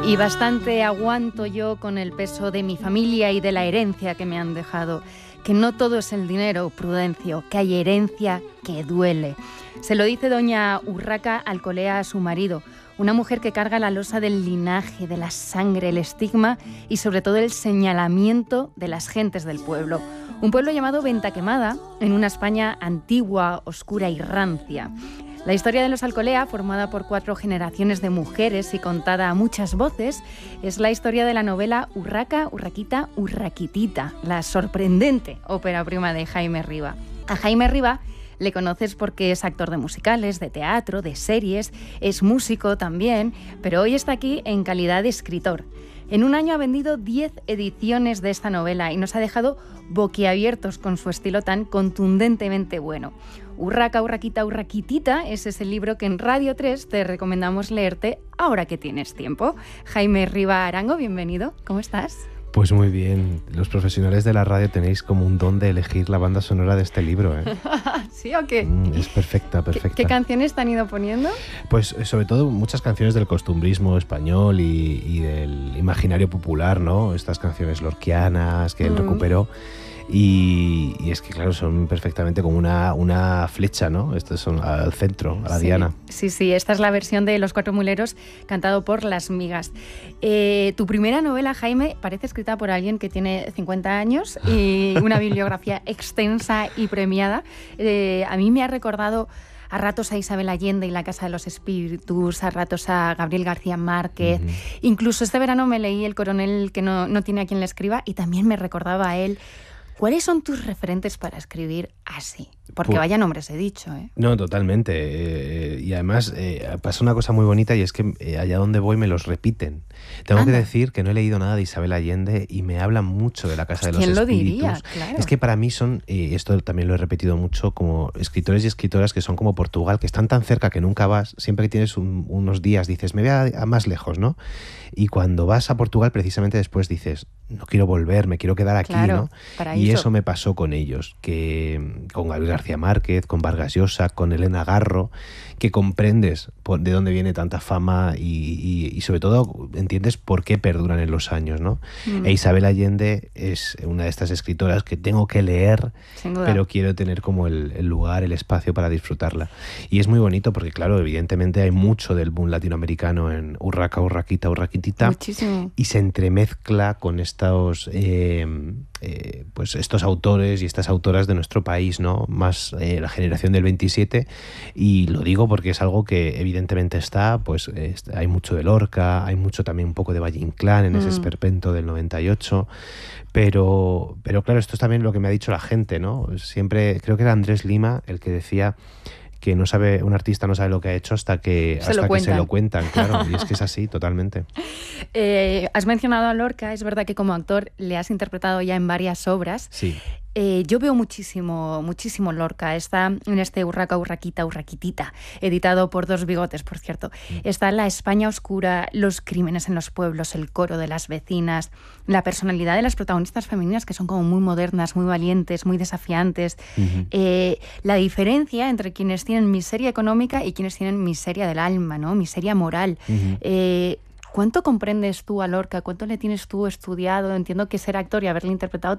Y bastante aguanto yo con el peso de mi familia y de la herencia que me han dejado. Que no todo es el dinero, Prudencio, que hay herencia que duele. Se lo dice doña Urraca Alcolea a su marido, una mujer que carga la losa del linaje, de la sangre, el estigma y sobre todo el señalamiento de las gentes del pueblo. Un pueblo llamado Ventaquemada, en una España antigua, oscura y rancia. La historia de los Alcolea, formada por 4 generaciones de mujeres y contada a muchas voces, es la historia de la novela Urraca, Urraquita, Urraquitita, la sorprendente ópera prima de Jaime Riba. A Jaime Riba le conoces porque es actor de musicales, de teatro, de series, es músico también, pero hoy está aquí en calidad de escritor. En un año ha vendido 10 ediciones de esta novela y nos ha dejado boquiabiertos con su estilo tan contundentemente bueno. Urraca, Urraquita, Urraquitita, ese es el libro que en Radio 3 te recomendamos leerte ahora que tienes tiempo. Jaime Riba Arango, bienvenido. ¿Cómo estás? Pues muy bien. Los profesionales de la radio tenéis como un don de elegir la banda sonora de este libro, ¿eh? ¿Sí o qué? Es perfecta, perfecta. ¿Qué canciones te han ido poniendo? Pues sobre todo muchas canciones del costumbrismo español y del imaginario popular, ¿no? Estas canciones lorquianas que él recuperó. Y es que, claro, son perfectamente como una flecha, ¿no? Estos son al centro, a la diana. Sí, esta es la versión de Los Cuatro Muleros, cantado por Las Migas. Tu primera novela, Jaime, parece escrita por alguien que tiene 50 años y una bibliografía extensa y premiada. A mí me ha recordado a ratos a Isabel Allende y La Casa de los Espíritus, a ratos a Gabriel García Márquez. Incluso este verano me leí El coronel que no tiene a quien le escriba y también me recordaba a él. ¿Cuáles son tus referentes para escribir así? Porque vaya nombres he dicho, ¿eh? No, totalmente. Y además pasa una cosa muy bonita y es que allá donde voy me los repiten. Tengo que decir que no he leído nada de Isabel Allende y me hablan mucho de La Casa de los Espíritus. ¿Quién lo diría? Claro. Es que para mí son, esto también lo he repetido mucho, como escritores y escritoras que son como Portugal, que están tan cerca que nunca vas. Siempre que tienes unos días dices, me voy a más lejos, ¿no? Y cuando vas a Portugal, precisamente después dices, no quiero volver, me quiero quedar aquí, claro, ¿no? Paraíso. Y eso me pasó con ellos, que con Gabriel García Márquez, con Vargas Llosa, con Elena Garro, que comprendes de dónde viene tanta fama y sobre todo entiendes por qué perduran en los años, ¿no? E Isabel Allende es una de estas escritoras que tengo que leer, pero quiero tener como el lugar, el espacio para disfrutarla. Y es muy bonito porque, claro, evidentemente hay mucho del boom latinoamericano en Urraca, Urraquita, Urraquitita. Muchísimo. Y se entremezcla con estos estos autores y estas autoras de nuestro país, ¿no? Más la generación del 27, y lo digo porque es algo que evidentemente hay mucho de Lorca, hay mucho también un poco de Valle Inclán en ese esperpento del 98, pero claro, esto es también lo que me ha dicho la gente, ¿no? Siempre, creo que era Andrés Lima el que decía que un artista no sabe lo que ha hecho hasta que se lo cuentan, claro, y es que es así, totalmente. Has mencionado a Lorca, es verdad que como actor le has interpretado ya en varias obras. Sí. Yo veo muchísimo Lorca. Está en este Urraca, Urraquita, Urraquitita, editado por Dos Bigotes, por cierto. Está la España oscura, los crímenes en los pueblos, el coro de las vecinas, la personalidad de las protagonistas femeninas que son como muy modernas, muy valientes, muy desafiantes. La diferencia entre quienes tienen miseria económica y quienes tienen miseria del alma, ¿no? Miseria moral. ¿Cuánto comprendes tú a Lorca? ¿Cuánto le tienes tú estudiado? Entiendo que ser actor y haberle interpretado